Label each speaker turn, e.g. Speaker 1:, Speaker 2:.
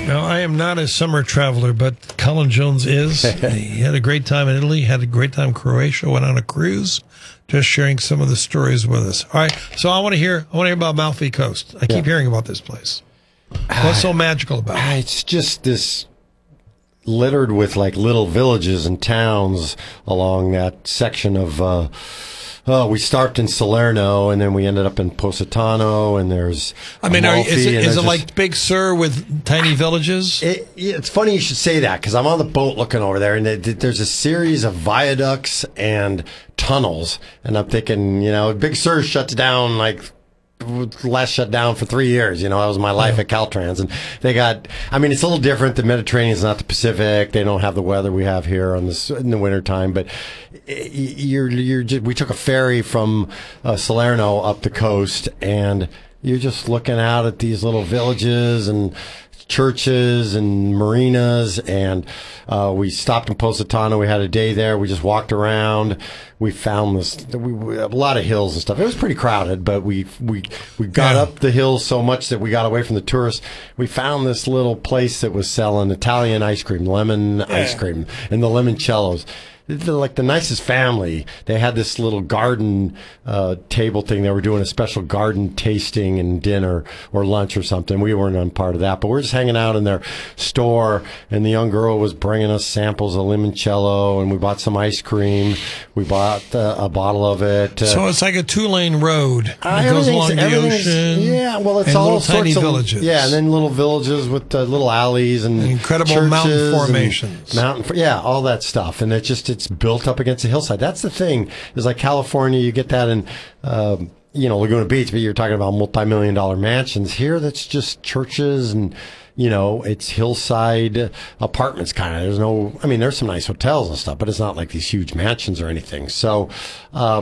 Speaker 1: Now, I am not a summer traveler, but Colin Jones is. He had a great time in Italy, had a great time in Croatia, went on a cruise, just sharing some of the stories with us. All right, so I want to hear about Amalfi Coast. I keep hearing about this place. What's so magical about it?
Speaker 2: It's just this littered with like little villages and towns along that section of we started in Salerno, and then we ended up in Positano, and there's Amalfi,
Speaker 1: is it like Big Sur with tiny villages?
Speaker 2: It's funny you should say that, because I'm on the boat looking over there, and there's a series of viaducts and tunnels, and I'm thinking, Big Sur shuts down last shut down for 3 years. That was my life at Caltrans. And they got, it's a little different. The Mediterranean is not the Pacific. They don't have the weather we have here in the wintertime. But we took a ferry from Salerno up the coast, and you're just looking out at these little villages and churches and marinas, and we stopped in Positano. We had a day there. We just walked around. We found a lot of hills and stuff. It was pretty crowded, but we got up the hills so much that we got away from the tourists. We found this little place that was selling Italian ice cream, lemon ice cream, and the limoncellos. They're like the nicest family. They had this little garden table thing. They were doing a special garden tasting and dinner or lunch or something. We weren't on part of that, but we're just hanging out in their store, and the young girl was bringing us samples of limoncello, and we bought some ice cream. We bought a bottle of it.
Speaker 1: So it's like a 2-lane road. It goes along the ocean.
Speaker 2: Yeah, well, it's
Speaker 1: and
Speaker 2: all
Speaker 1: little
Speaker 2: sorts
Speaker 1: tiny
Speaker 2: of
Speaker 1: villages.
Speaker 2: Yeah, and then little villages with little alleys and
Speaker 1: incredible mountain formations.
Speaker 2: All that stuff, and it's built up against a hillside. That's the thing. Is like California, you get that in Laguna Beach, but you're talking about multi-million-dollar mansions. Here, that's just churches and it's hillside apartments kind of. There's some nice hotels and stuff, but it's not like these huge mansions or anything. So